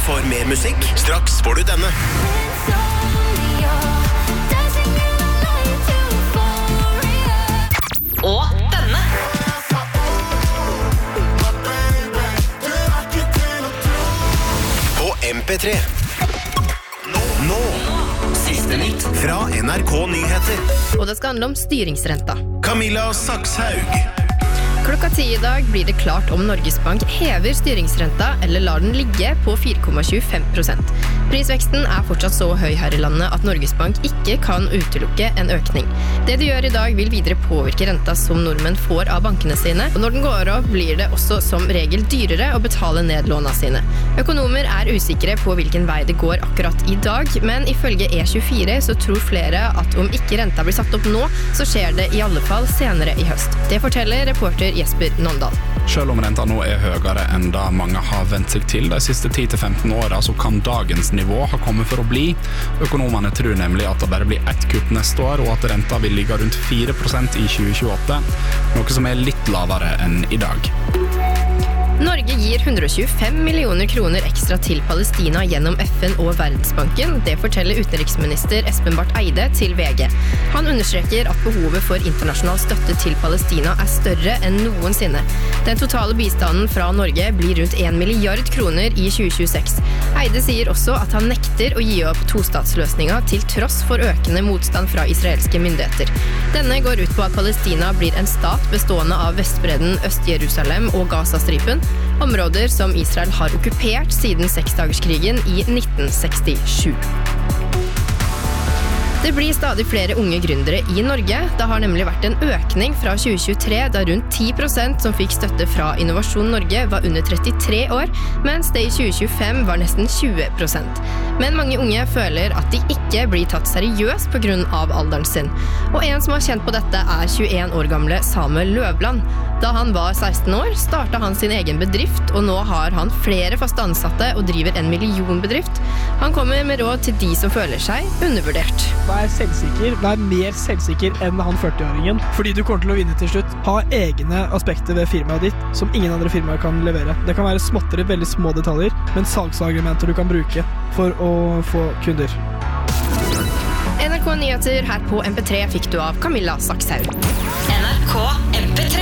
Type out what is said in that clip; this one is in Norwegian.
for mer musikk? Straks får du denne. Og denne. På MP3. Nå. Siste nytt fra NRK Nyheter. Og det skal handle om styringsrenta. Camilla Sakshaug. Klokka 10 I dag blir det klart om Norges Bank hever styringsrenta eller lar den ligge på 4,25%. Prisveksten fortsatt så høy her I landet at Norges Bank ikke kan utelukke en økning. Det de gjør I dag vil videre påvirke renta som nordmenn får av bankene sine, og når den går opp blir det også som regel dyrere å betale ned låna sine. Økonomer usikre på hvilken vei det går akkurat I dag, men ifølge E24 så tror flere at om ikke renta blir satt opp nå, så skjer det I alle fall senere I høst. Det forteller reporter Jesper Nondal. Selv om renta nå høyere enn da mange har vent seg til de siste 10-15 årene, så kan dagens nivå ha kommet for å bli. Økonomene tror nemlig at det bare blir ett kupp neste år, og at renta vil ligge rundt 4% I 2028, noe som litt lavere enn I dag. Norge gir 125 millioner kroner ekstra til Palestina gjennom FN og Verdensbanken. Det forteller utenriksminister Espen Barth Eide til VG. Han understreker at behovet for internasjonal støtte til Palestina større enn noensinne. Den totale bistanden fra Norge blir rundt 1 milliard kroner I 2026. Eide sier også at han nekter å gi opp tostatsløsninga til tross for økende motstand fra israelske myndigheter. Denne går ut på at Palestina blir en stat bestående av Vestbredden, Øst-Jerusalem og Gazastripen, områder som Israel har okkupert siden seksdagerskrigen I 1967. Det blir stadig flere unge gründere I Norge. Det har nemlig vært en økning fra 2023, da rundt 10% som fikk støtte fra Innovasjon Norge var under 33 år, mens det I 2025 var nesten 20%. Men mange unge føler at de ikke blir tatt seriøst på grunn av alderen sin. Og en som har kjent på dette 21 år gamle Samuel Løvland. Da han var 16 år, startet han sin egen bedrift, og nå har han flere faste ansatte og driver en millionbedrift. Han kommer med råd til de som føler seg undervurdert. Vær selvsikker, vær mer selvsikker enn han 40-åringen, fordi du kommer til å vinne til slutt. Ha egne aspekter ved firmaet ditt som ingen andre firmaer kan levere. Det kan være småttere, veldig små detaljer, men salgsargumenter du kan bruke for å få kunder. NRK Nyheter her på MP3 fikk du av Camilla Sakshaug. NRK MP3.